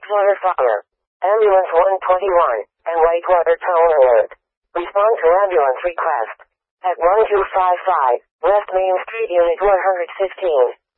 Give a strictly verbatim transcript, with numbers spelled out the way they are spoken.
Whitewater Fire. Ambulance one twenty-one, and Whitewater Town Alert. Respond to ambulance request. At one two five five, West Main Street, Unit one fifteen.